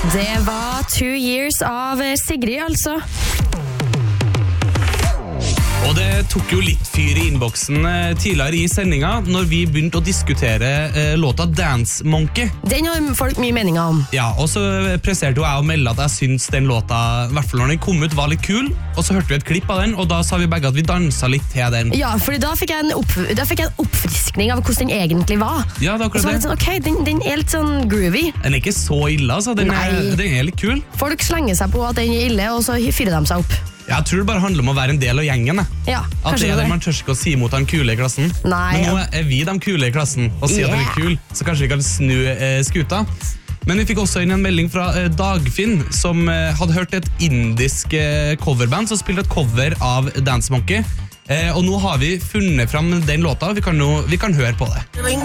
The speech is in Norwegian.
Det var 2 Years av Sigrid, altså. Og det tok jo litt fyr i innboksen tidligere i sendinga når vi begynte å diskutere låta Dance Monkey. Den har folk mye meninger om. Ja, og så presterte jo jeg å melde at jeg syns den låta, i hvert fall når den kom ut, var litt kul. Og så hørte vi et klipp av den, og da sa vi begge at vi dansa litt til den. Ja, for da fikk jeg en oppfriskning av hvordan den egentlig var. Ja, det er akkurat så var det. det sånn, ok, den er litt sånn groovy. Den er ikke så ille, altså. Den er litt kul. Folk slenger seg på at den er ille, og så fyrer de seg opp. Jeg tror det bare handler om å være en del av gjengen. Ja, at det er det man tør ikke å si mot den kule i klassen. Nei, Men nå er vi de kule i klassen og sier at den er kul, så kanskje vi kan snu skuta. Men vi fikk også inn en melding fra Dagfinn, som hadde hørt et indisk coverband som spilte et cover av Dance Monkey. Og nå har vi funnet fram den låta, vi kan høre på det.